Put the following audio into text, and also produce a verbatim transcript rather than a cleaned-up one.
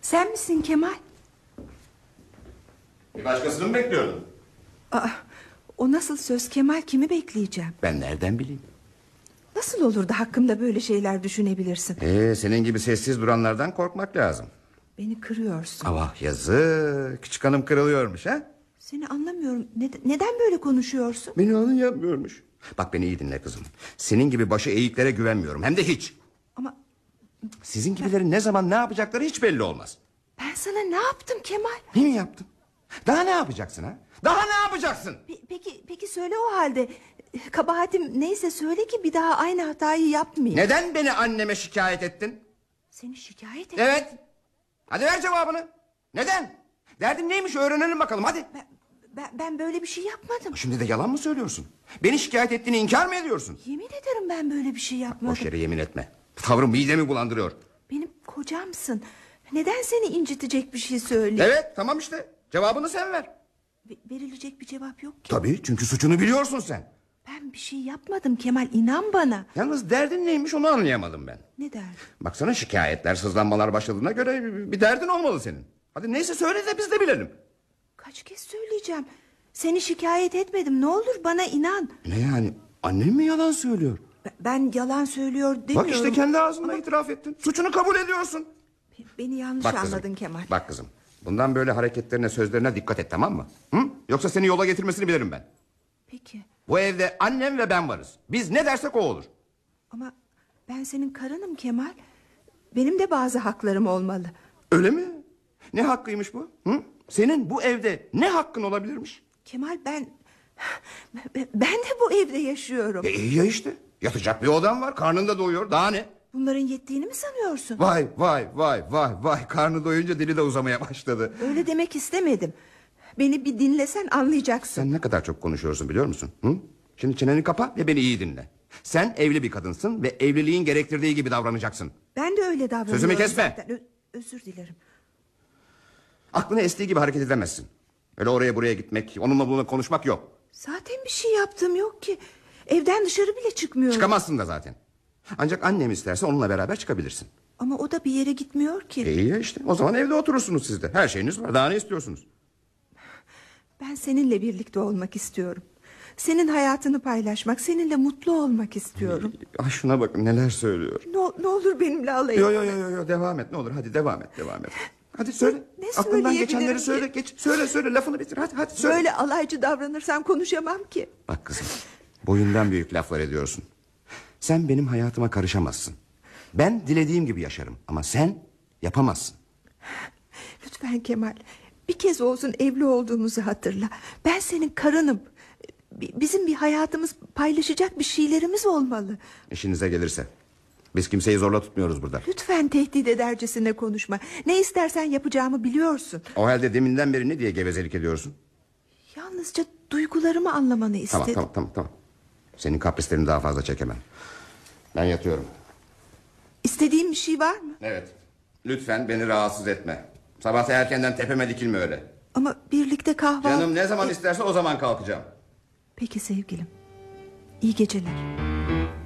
Sen misin Kemal? Bir başkasını mı bekliyordun? Aa, o nasıl söz Kemal, kimi bekleyeceğim? Ben nereden bileyim? Nasıl olur da hakkımda böyle şeyler düşünebilirsin? Ee, senin gibi sessiz duranlardan korkmak lazım. Beni kırıyorsun. Ah yazık, küçük hanım kırılıyormuş ha? Seni anlamıyorum. Neden, neden böyle konuşuyorsun? Beni alın yapmıyormuş. Bak beni iyi dinle kızım. Senin gibi başı eğiklere güvenmiyorum, hem de hiç. Ama sizin gibilerin ben... ne zaman ne yapacakları hiç belli olmaz. Ben sana ne yaptım Kemal? Ne mi yaptın? Daha ne yapacaksın ha? Daha ne yapacaksın? Pe- peki peki söyle o halde. Kabahatim neyse söyle ki bir daha aynı hatayı yapmayayım. Neden beni anneme şikayet ettin? Seni şikayet ettim. Evet. Hadi ver cevabını. Neden? Derdin neymiş öğrenelim bakalım hadi. Ben, ben, ben böyle bir şey yapmadım. Şimdi de yalan mı söylüyorsun? Beni şikayet ettiğini inkar mı ediyorsun? Yemin ederim ben böyle bir şey yapmadım. Boş yere yemin etme. Tavrın midemi bulandırıyor. Benim kocamsın. Neden seni incitecek bir şey söyleyeyim? Evet tamam işte. Cevabını sen ver. Verilecek bir cevap yok ki. Tabii çünkü suçunu biliyorsun sen. Ben bir şey yapmadım Kemal, inan bana. Yalnız derdin neymiş onu anlayamadım ben. Ne derdin? Baksana şikayetler, sızlanmalar başladığına göre bir derdin olmalı senin. Hadi neyse söyle de biz de bilelim. Kaç kez söyleyeceğim. Seni şikayet etmedim, ne olur bana inan. Ne yani, annem mi yalan söylüyor? Ben yalan söylüyor demiyorum. Bak işte kendi ağzınla Ama... itiraf ettin. Suçunu kabul ediyorsun. Beni yanlış bak anladın kızım, Kemal. Bak kızım, bundan böyle hareketlerine, sözlerine dikkat et, tamam mı? Hı? Yoksa seni yola getirmesini bilirim ben. Peki. Bu evde annem ve ben varız. Biz ne dersek o olur. Ama ben senin karınım Kemal. Benim de bazı haklarım olmalı. Öyle mi? Ne hakkıymış bu? Hı? Senin bu evde ne hakkın olabilirmiş? Kemal ben... Ben de bu evde yaşıyorum. E, iyi ya işte. Yatacak bir odan var, karnın da doyuyor. Daha ne? Bunların yettiğini mi sanıyorsun? Vay vay vay vay vay. Karnı doyunca dili de uzamaya başladı. Öyle demek istemedim. Beni bir dinlesen anlayacaksın. Sen ne kadar çok konuşuyorsun biliyor musun? Hı? Şimdi çeneni kapa ve beni iyi dinle. Sen evli bir kadınsın ve evliliğin gerektirdiği gibi davranacaksın. Ben de öyle davranıyorum. Sözümü kesme. Zaten. Ö- özür dilerim. Aklına estiği gibi hareket edemezsin. Öyle oraya buraya gitmek, onunla bununla konuşmak yok. Zaten bir şey yaptığım yok ki. Evden dışarı bile çıkmıyorum. Çıkamazsın da zaten. Ancak annem isterse onunla beraber çıkabilirsin. Ama o da bir yere gitmiyor ki. E iyi ya işte. O zaman evde oturursunuz siz de. Her şeyiniz var. Daha ne istiyorsunuz? Ben seninle birlikte olmak istiyorum. Senin hayatını paylaşmak, seninle mutlu olmak istiyorum. Ay şuna bakın neler söylüyor. Ne, ne olur benimle alay Yo yo yo yo devam et ne olur. Hadi devam et, devam et. Hadi söyle. Ne, ne Aklından geçenleri ki? söyle. Geç, söyle söyle lafını bitir. Hadi hadi söyle. Böyle alaycı davranırsam konuşamam ki. Bak kızım, boyundan büyük laflar ediyorsun. Sen benim hayatıma karışamazsın. Ben dilediğim gibi yaşarım ama sen yapamazsın. Lütfen Kemal, bir kez olsun evli olduğumuzu hatırla. Ben senin karınım. Bizim bir hayatımız, paylaşacak bir şeylerimiz olmalı. İşinize gelirse. Biz kimseyi zorla tutmuyoruz burada. Lütfen tehdit edercesine konuşma. Ne istersen yapacağımı biliyorsun. O halde deminden beri ne diye gevezelik ediyorsun? Yalnızca duygularımı anlamanı istedim. Tamam tamam tamam. tamam. Senin kaprislerini daha fazla çekemem. Ben yatıyorum. İstediğin bir şey var mı? Evet. Lütfen beni rahatsız etme. Sabah erkenden tepeme dikilme öyle. Ama birlikte kahvaltı... Canım ne zaman isterse o zaman kalkacağım. Peki sevgilim. İyi geceler.